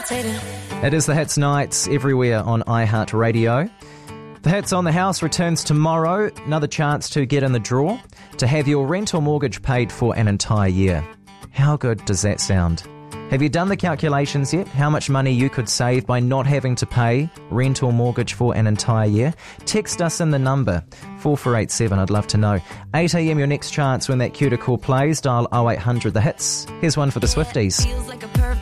It is the Hits Nights everywhere on iHeartRadio. The Hits on the House returns tomorrow. Another chance to get in the draw to have your rent or mortgage paid for an entire year. How good does that sound? Have you done the calculations yet? How much money you could save by not having to pay rent or mortgage for an entire year? Text us in the number 4487. I'd love to know. 8 a.m. your next chance when that cue to call plays. Dial 0800 the hits. Here's one for the Swifties.